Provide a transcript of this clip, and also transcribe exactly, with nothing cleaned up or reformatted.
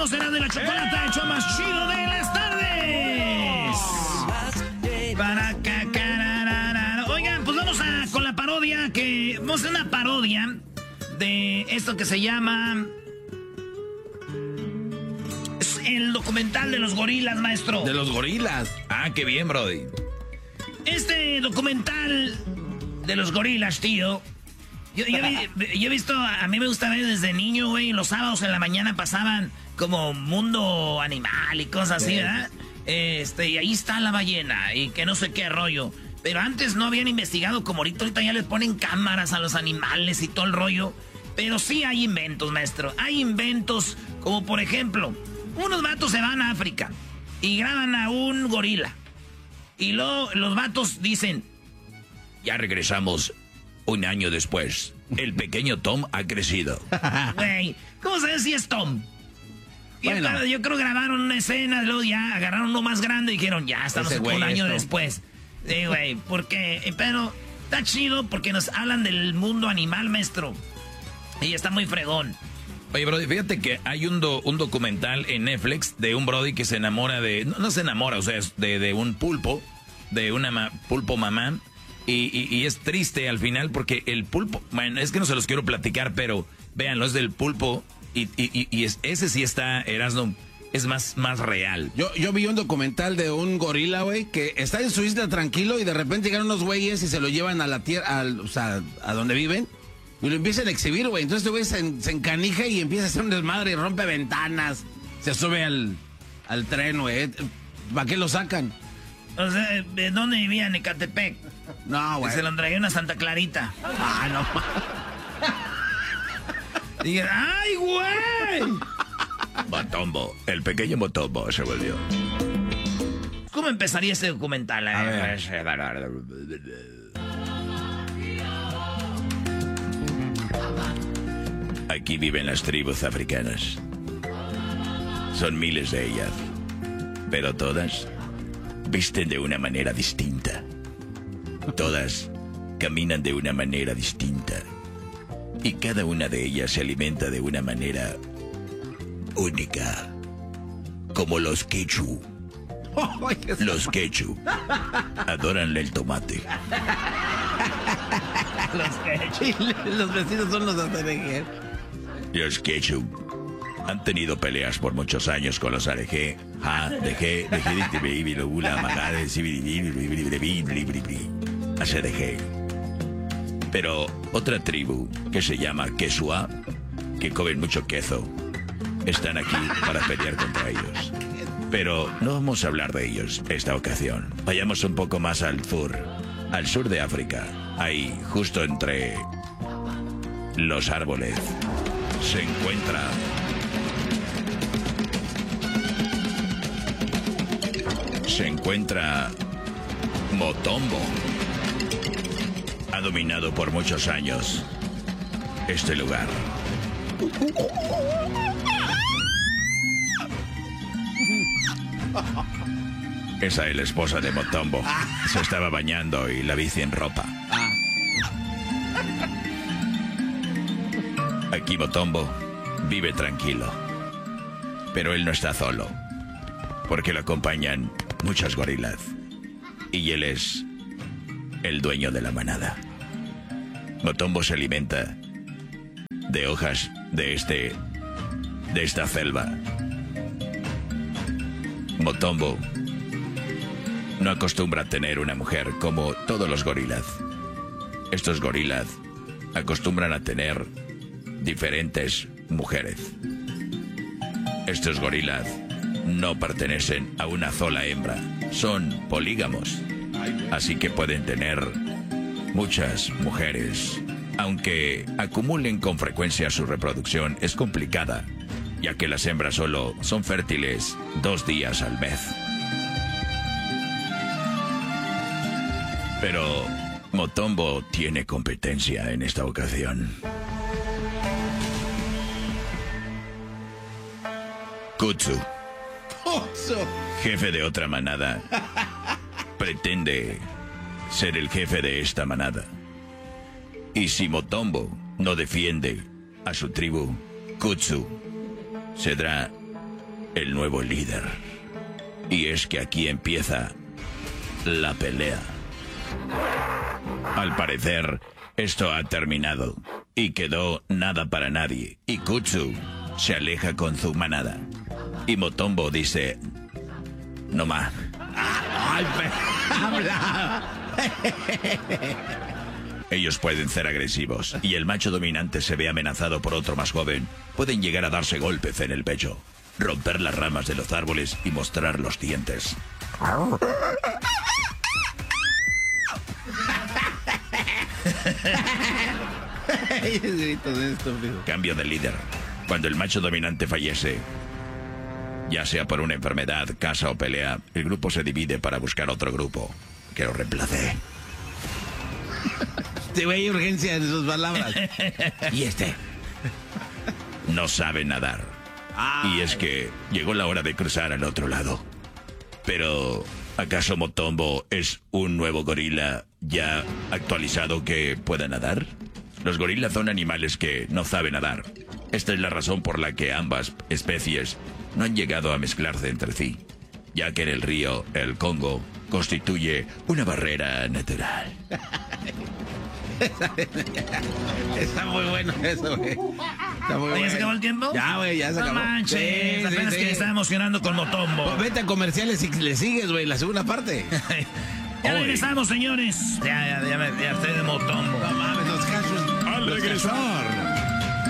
somos Erasmo de la Chocolata, el show más chido de las tardes. Para cacararara. Oigan, pues vamos a con la parodia, que vamos a hacer una parodia de esto que se llama... Es el documental de los gorilas, maestro. De los gorilas. Ah, qué bien, brody. Este documental de los gorilas, tío... Yo, yo, vi, yo he visto, a mí me gusta ver desde niño, güey, los sábados en la mañana pasaban como Mundo Animal y cosas así, ¿verdad? Este, y ahí está la ballena y que no sé qué rollo. Pero antes no habían investigado como ahorita, ahorita ya les ponen cámaras a los animales y todo el rollo. Pero sí hay inventos, maestro. Hay inventos como, por ejemplo, unos vatos se van a África y graban a un gorila. Y luego los vatos dicen, ya regresamos. Un año después, el pequeño Tom ha crecido. Güey, ¿cómo sabes si es Tom? Yo, bueno. creo, yo creo que grabaron una escena, luego ya agarraron uno más grande y dijeron, ya, estamos un año después. Sí, güey, porque, pero está chido porque nos hablan del mundo animal, maestro. Y está muy fregón. Oye, brody, fíjate que hay un, do, un documental en Netflix de un brody que se enamora de... No, no se enamora, o sea, es de, de un pulpo, de una ma, pulpo mamá. Y, y, y es triste al final porque el pulpo, bueno, es que no se los quiero platicar, pero véanlo, es del pulpo y, y, y es, ese sí está, Erasmo, es más, más real. Yo, yo vi un documental de un gorila, güey, que está en su isla tranquilo y de repente llegan unos güeyes y se lo llevan a la tierra, al, o sea, a donde viven y lo empiezan a exhibir, güey. Entonces este güey se, se encanija y empieza a hacer un desmadre y rompe ventanas, se sube al, al tren, güey. ¿Para qué lo sacan? O sea, ¿de dónde vivía? En Ecatepec. No, güey. Se lo traía a Santa Clarita. Ah, no. Dije, ¡ay, güey! Motombo, el pequeño Motombo se volvió. ¿Cómo empezaría este documental? A ver. Aquí viven las tribus africanas. Son miles de ellas, pero todas visten de una manera distinta. Todas caminan de una manera distinta. Y cada una de ellas se alimenta de una manera única. Como los quechua. Los quechua adoran el tomate. Los quechua. Los vecinos son los atereje. Los quechua han tenido peleas por muchos años con los areje. Ja, dejé, dejé de te baby, lo gula, magade, hace dejé. Pero otra tribu que se llama Quechua, que comen mucho queso, están aquí para pelear contra ellos. Pero no vamos a hablar de ellos esta ocasión. Vayamos un poco más al sur, al sur de África. Ahí, justo entre los árboles, se encuentra... Se encuentra Motombo. Ha dominado por muchos años este lugar. Esa es la esposa de Motombo. Se estaba bañando y la vi sin ropa. Aquí Motombo vive tranquilo. Pero él no está solo, porque lo acompañan muchos gorilas. Y él es el dueño de la manada. Motombo se alimenta de hojas de este... de esta selva. Motombo no acostumbra a tener una mujer como todos los gorilas. Estos gorilas acostumbran a tener diferentes mujeres. Estos gorilas no pertenecen a una sola hembra, son polígamos, así que pueden tener muchas mujeres. Aunque acumulen con frecuencia su reproducción, es complicada, ya que las hembras solo son fértiles dos días al mes. Pero Motombo tiene competencia en esta ocasión. Kutsu, jefe de otra manada, pretende ser el jefe de esta manada. Y si Motombo no defiende a su tribu, Kutsu será el nuevo líder. Y es que aquí empieza la pelea. Al parecer, esto ha terminado y quedó nada para nadie. Y Kutsu se aleja con su manada. Y Motombo dice, no más. Ay, habla. Ellos pueden ser agresivos y el macho dominante se ve amenazado por otro más joven. Pueden llegar a darse golpes en el pecho, romper las ramas de los árboles y mostrar los dientes. Cambio de líder. Cuando el macho dominante fallece, ya sea por una enfermedad, caza o pelea, el grupo se divide para buscar otro grupo que lo reemplace. Este güey hay urgencia en sus palabras. Y este no sabe nadar. Ay. Y es que llegó la hora de cruzar al otro lado. Pero, ¿acaso Motombo es un nuevo gorila ya actualizado que pueda nadar? Los gorilas son animales que no saben nadar. Esta es la razón por la que ambas especies no han llegado a mezclarse entre sí, ya que en el río el Congo constituye una barrera natural. Está muy bueno eso, güey. Está muy ¿Ya bueno. se acabó el tiempo? Ya, güey, ya se no acabó. No manches, sí, apenas sí, que sí. estaba emocionando con Motombo. Pues vete a comerciales y le sigues, güey, la segunda parte. Ya regresamos, señores. Ya, ya, ya, me, ya estoy de Motombo. No mames, los cachos. Al regresar,